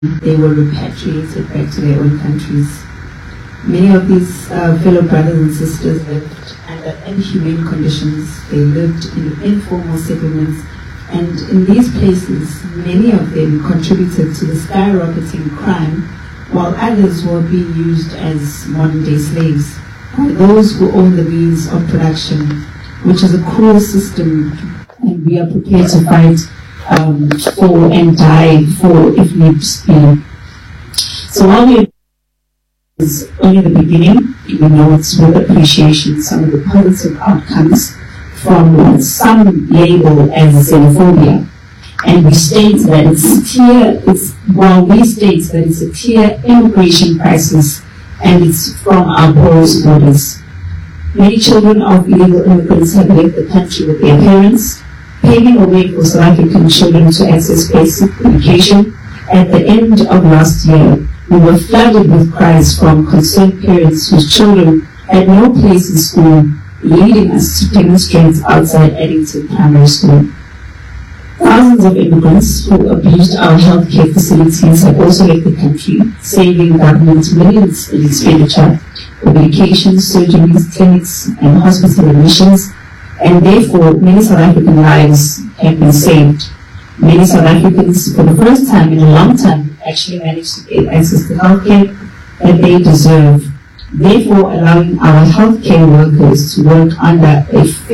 they were repatriated back to their own countries. Many of these fellow brothers and sisters lived under inhumane conditions. They lived in informal settlements, and in these places, many of them contributed to the skyrocketing crime, while others were being used as modern-day slaves by those who own the means of production, which is a cruel system, and we are prepared to fight for and die for if needs be. So while we is only the beginning, we know it's with appreciation some of the positive outcomes from what some label as xenophobia. And we state that it's a tier immigration crisis, and it's from our porous borders. Many children of illegal immigrants have left the country with their parents, paving a way for South African children to access basic education. At the end of last year, we were flooded with cries from concerned parents whose children had no place in school, leading us to demonstrate outside Addington Primary School. Thousands of immigrants who abused our healthcare facilities have also left the country, saving government millions in expenditure for medications, surgeries, clinics, and hospital admissions, and therefore many South African lives have been saved. Many South Africans, for the first time in a long time, actually managed to get access to healthcare that they deserve, therefore allowing our healthcare workers to work under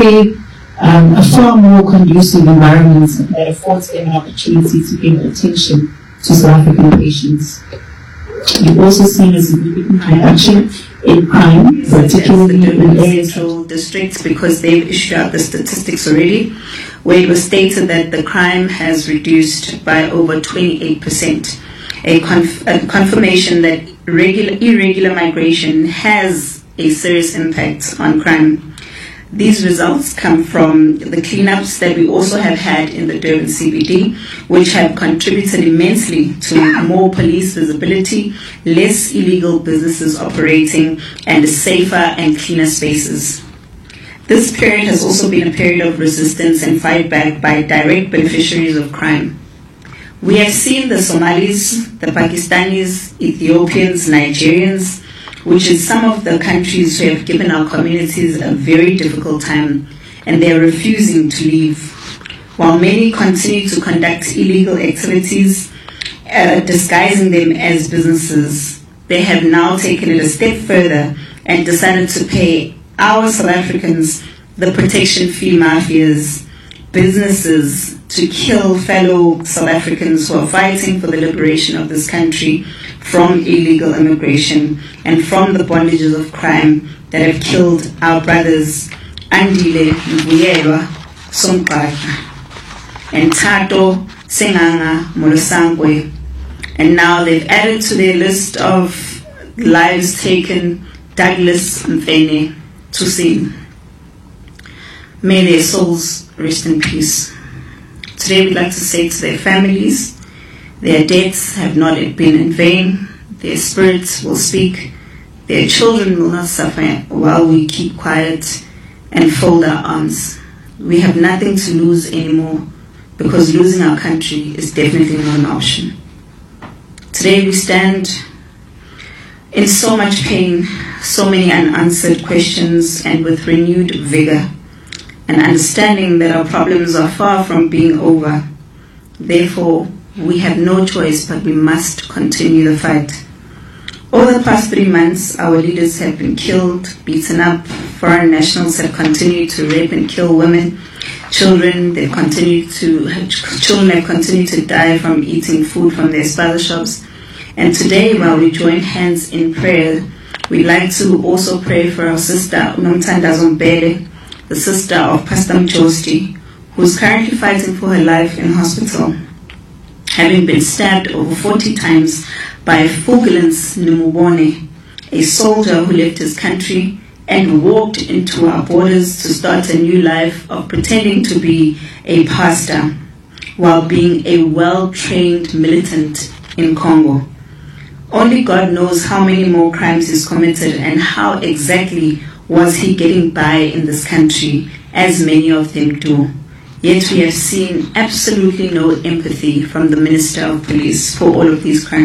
a far more conducive environment that affords them an opportunity to give attention to South African patients. We've also seen a significant reduction in crime, particularly in areas central districts, because they've issued out the statistics already, where it was stated that the crime has reduced by over 28%, a confirmation that irregular migration has a serious impact on crime. These results come from the cleanups that we also have had in the Durban CBD, which have contributed immensely to more police visibility, less illegal businesses operating, and safer and cleaner spaces. This period has also been a period of resistance and fight back by direct beneficiaries of crime. We have seen the Somalis, the Pakistanis, Ethiopians, Nigerians, which is some of the countries who have given our communities a very difficult time, and they are refusing to leave. While many continue to conduct illegal activities, disguising them as businesses, they have now taken it a step further and decided to pay our South Africans, the protection fee mafias, businesses, to kill fellow South Africans who are fighting for the liberation of this country from illegal immigration and from the bondages of crime that have killed our brothers Andile Mbuyelwa Somqaka and Tato Senganga Molosangwe. And now they've added to their list of lives taken Douglas Mfene Tusin. May their souls rest in peace. Today we'd like to say to their families, their deaths have not been in vain. Their spirits will speak. Their children will not suffer while we keep quiet and fold our arms. We have nothing to lose anymore, because losing our country is definitely not an option. Today we stand in so much pain, so many unanswered questions, and with renewed vigor, and understanding that our problems are far from being over. Therefore, we have no choice, but we must continue the fight. Over the past 3 months, our leaders have been killed, beaten up. Foreign nationals have continued to rape and kill women. Children have continued to die from eating food from their spaza shops. And today, while we join hands in prayer, we'd like to also pray for our sister Nomthandazo Mbele, the sister of Pastor Mjosti, who is currently fighting for her life in hospital, having been stabbed over 40 times by Fulgulence Nimubone, a soldier who left his country and walked into our borders to start a new life of pretending to be a pastor while being a well-trained militant in Congo. Only God knows how many more crimes he's committed and how exactly was he getting by in this country, as many of them do. Yet we have seen absolutely no empathy from the Minister of Police for all of these crimes.